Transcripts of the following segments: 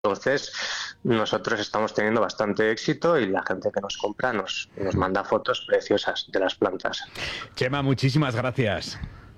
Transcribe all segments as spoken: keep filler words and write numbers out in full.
Entonces, nosotros estamos teniendo bastante éxito y la gente que nos compra nos, nos manda fotos preciosas de las plantas. Chema, muchísimas gracias.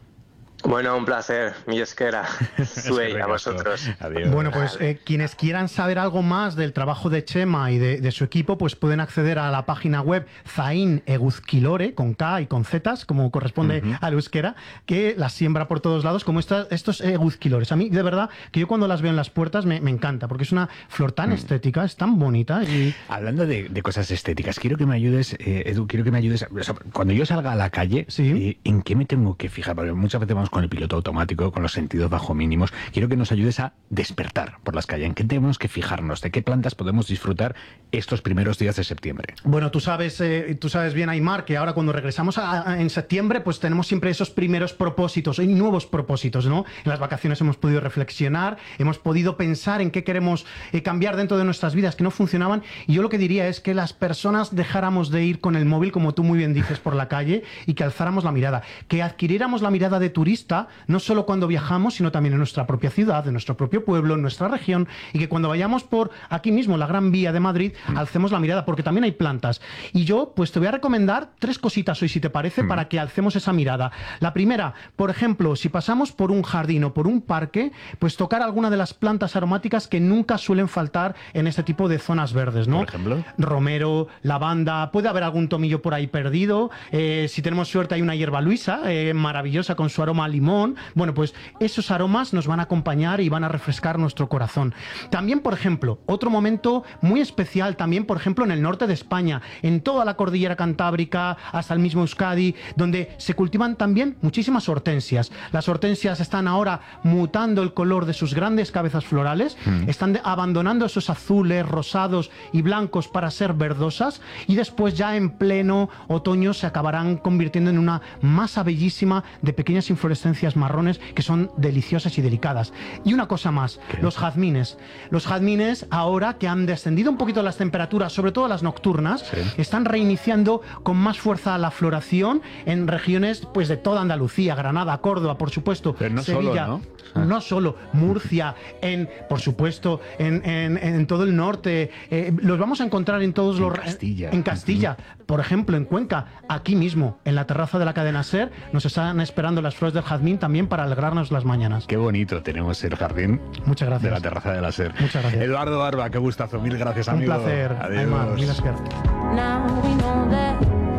Bueno, un placer, mi esquera. Suey, a vosotros. Adiós. Bueno, pues eh, quienes quieran saber algo más del trabajo de Chema y de, de su equipo, pues pueden acceder a la página web Zain Eguzkilore, con K y con Z, como corresponde uh-huh. al euskera, que las siembra por todos lados, como esta, estos eguzquilores. A mí, de verdad, que yo cuando las veo en las puertas me, me encanta, porque es una flor tan uh-huh. estética, es tan bonita. Y... Hablando de, de cosas estéticas, quiero que me ayudes, eh, Edu, quiero que me ayudes, o sea, cuando yo salga a la calle, ¿sí? eh, ¿en qué me tengo que fijar? Porque muchas veces vamos con el piloto automático, con los sentidos bajo mínimos. Quiero que nos ayudes a despertar por las calles. ¿En qué tenemos que fijarnos? ¿De qué plantas podemos disfrutar estos primeros días de septiembre? Bueno, tú sabes, eh, tú sabes bien, Aymar, que ahora cuando regresamos a, a, en septiembre, pues tenemos siempre esos primeros propósitos y nuevos propósitos, ¿no? En las vacaciones hemos podido reflexionar, hemos podido pensar en qué queremos eh, cambiar dentro de nuestras vidas que no funcionaban, y yo lo que diría es que las personas dejáramos de ir con el móvil, como tú muy bien dices, por la calle, y que alzáramos la mirada, que adquiriéramos la mirada de turista, no solo cuando viajamos, sino también en nuestra propia ciudad, en nuestro propio pueblo, en nuestra región, y que cuando vayamos por aquí mismo, la Gran Vía de Madrid, mm. alcemos la mirada, porque también hay plantas. Y yo, pues te voy a recomendar tres cositas hoy, si te parece, mm. para que alcemos esa mirada. La primera, por ejemplo, si pasamos por un jardín o por un parque, pues tocar alguna de las plantas aromáticas que nunca suelen faltar en este tipo de zonas verdes, ¿no? Por ejemplo, romero, lavanda, puede haber algún tomillo por ahí perdido, eh, si tenemos suerte hay una hierba luisa, eh, maravillosa con su aroma a limón. Bueno, pues esos aromas nos van a acompañar y van a refrescar nuestro corazón. También, por ejemplo, otro momento muy especial también, por ejemplo, en el norte de España, en toda la cordillera cantábrica, hasta el mismo Euskadi, donde se cultivan también muchísimas hortensias. Las hortensias están ahora mutando el color de sus grandes cabezas florales, mm. están de, abandonando esos azules, rosados y blancos para ser verdosas, y después ya en pleno otoño se acabarán convirtiendo en una masa bellísima de pequeñas inflorescencias marrones que son deliciosas y delicadas. Y una cosa más, ¿qué? Los jazmines. Los jazmines, ahora que han descendido un poquito las temperaturas, sobre todo las nocturnas, sí. están reiniciando con más fuerza la floración en regiones pues de toda Andalucía, Granada, Córdoba, por supuesto, pero no Sevilla, solo, ¿no? Ah. no solo, Murcia, en, por supuesto, en, en, en todo el norte. Eh, los vamos a encontrar en todos en los... Castilla. En Castilla, uh-huh. por ejemplo, en Cuenca, aquí mismo, en la terraza de la cadena SER, nos están esperando las flores del jazmín también para alegrarnos las mañanas. Qué bonito tenemos el jardín. Muchas gracias. De la terraza de la SER. Muchas gracias. Eduardo Barba, qué gustazo. Mil gracias, amigo. Un placer. Adiós. Aymar, mil gracias. Now we know that,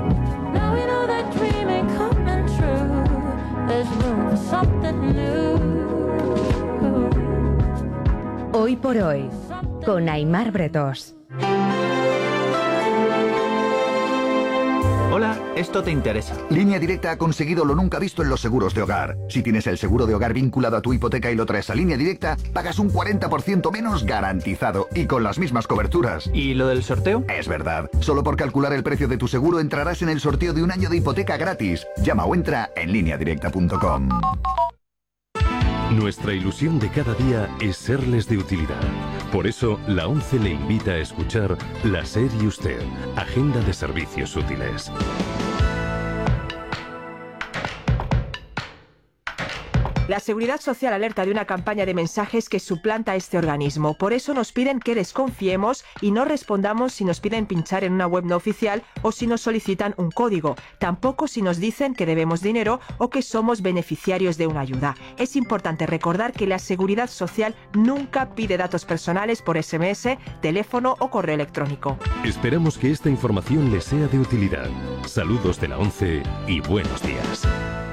now we know that dream ain't coming true. There's room for something new. Hoy por hoy, con Aymar Bretos. Hola, esto te interesa. Línea Directa ha conseguido lo nunca visto en los seguros de hogar. Si tienes el seguro de hogar vinculado a tu hipoteca y lo traes a Línea Directa, pagas un cuarenta por ciento menos garantizado y con las mismas coberturas. ¿Y lo del sorteo? Es verdad. Solo por calcular el precio de tu seguro entrarás en el sorteo de un año de hipoteca gratis. Llama o entra en línea directa punto com. Nuestra ilusión de cada día es serles de utilidad. Por eso, la ONCE le invita a escuchar La SER y Usted, Agenda de Servicios Útiles. La Seguridad Social alerta de una campaña de mensajes que suplanta este organismo. Por eso nos piden que desconfiemos y no respondamos si nos piden pinchar en una web no oficial o si nos solicitan un código. Tampoco si nos dicen que debemos dinero o que somos beneficiarios de una ayuda. Es importante recordar que la Seguridad Social nunca pide datos personales por ese eme ese, teléfono o correo electrónico. Esperamos que esta información les sea de utilidad. Saludos de la ONCE y buenos días.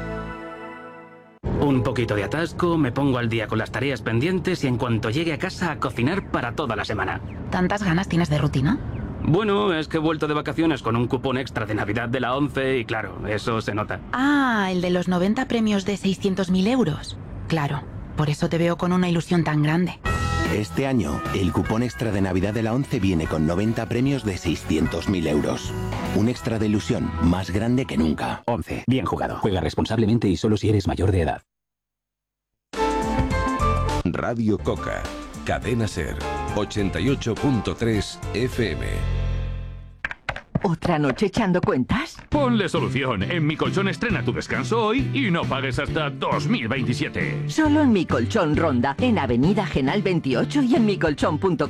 Un poquito de atasco, me pongo al día con las tareas pendientes y en cuanto llegue a casa a cocinar para toda la semana. ¿Tantas ganas tienes de rutina? Bueno, es que he vuelto de vacaciones con un cupón extra de Navidad de la ONCE y claro, eso se nota. Ah, el de los noventa premios de seiscientos mil euros. Claro, por eso te veo con una ilusión tan grande. Este año, el cupón extra de Navidad de la ONCE viene con noventa premios de seiscientos mil euros. Un extra de ilusión más grande que nunca. ONCE. Bien jugado. Juega responsablemente y solo si eres mayor de edad. Radio Coca. Cadena SER. ochenta y ocho punto tres F M. ¿Otra noche echando cuentas? Ponle solución. En Mi Colchón estrena tu descanso hoy y no pagues hasta dos mil veintisiete. Solo en Mi Colchón Ronda, en Avenida Genal veintiocho y en mi colchón punto com.